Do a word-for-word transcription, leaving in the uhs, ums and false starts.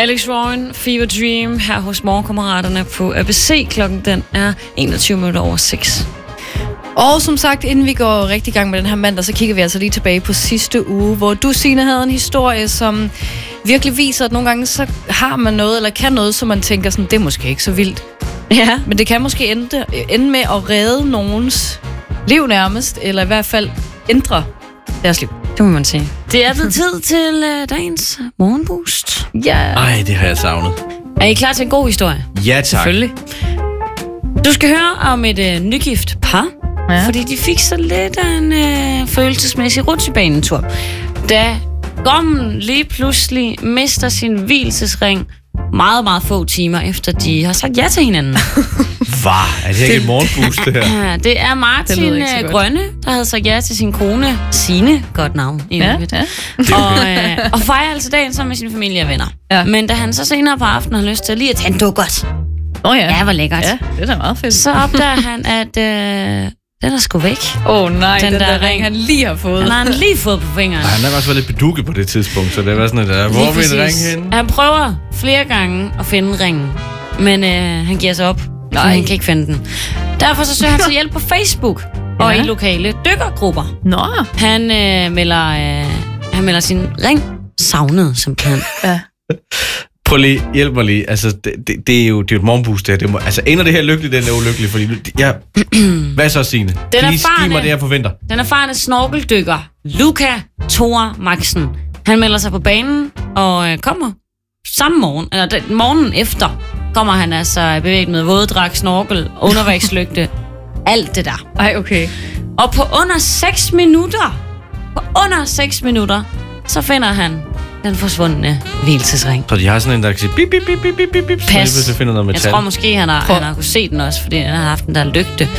Alex Warren, Fever Dream, her hos Morgenkammeraterne på A B C. Klokken den er enogtyve minutter over seks. Og som sagt, inden vi går rigtig i gang med den her mandag, så kigger vi altså lige tilbage på sidste uge, hvor du, Signe, havde en historie, som virkelig viser, at nogle gange så har man noget, eller kan noget, som man tænker sådan, det er måske ikke så vildt. Ja. Men det kan måske ende, ende med at redde nogens liv nærmest, eller i hvert fald ændre deres liv. Det må man sige. Det er blevet tid til uh, dagens morgenboost. Ja. Ej, det har jeg savnet. Er I klar til en god historie? Ja, tak. Selvfølgelig. Du skal høre om et uh, nygift par, ja. Fordi de fik så lidt af en uh, følelsesmæssig rutsjebanetur. Da Gommen lige pludselig mister sin vielsesring meget, meget få timer efter de har sagt ja til hinanden. Hvad? Er det ikke et morgenboost, det her? Ja, det er Martin det Grønne, der havde sagt ja til sin kone Signe, godt navn, ja, ja. Og, øh, og fejrer altså dagen sammen med sin familie og venner. Ja. Men da han så senere på aftenen har lyst til lige at tage en dukkert. Åh oh, ja. Ja, hvor lækkert. Ja, det er da meget fedt. Så opdager han, at øh, den er sgu væk. Åh oh, nej, den, den der, der ring, ring, han lige har fået. Han har han lige fået på fingeren. Ej, han har også været lidt bedukket på det tidspunkt, så det var sådan, at der, hvor er min ring henne? Han prøver flere gange at finde ringen, men øh, han giver sig op. Nej. Han kan ikke finde den. Derfor så søger han til hjælp på Facebook ja. Og i lokale dykkergrupper. Nå. Han øh, melder øh, han melder sin ring savnet, simpelthen. Ja. Prøv lige, hjælp mig lige. Altså, det, det, det er jo det er et morgenboost, det her. Det må, altså, ender det her lykkeligt, eller ulykkelig? Fordi, ja, hvad så, Signe? Please, giv mig det, jeg forventer. Den erfarne snorkeldykker, Luca Thor Maxen. Han melder sig på banen og øh, kommer samme morgen, eller den, morgenen efter, kommer han altså bevæget med våddragt, snorkel, undervægslygte, alt det der. Ej, okay. Og på under seks minutter, på under seks minutter, så finder han den forsvundne hvilesesring. Så de har sådan en, der kan sige bip, bip, bip, bip, bip, bip, Pas. Så finder noget metal. Jeg tror måske, han har, han har kunne se den også, fordi han har haft den der lygte.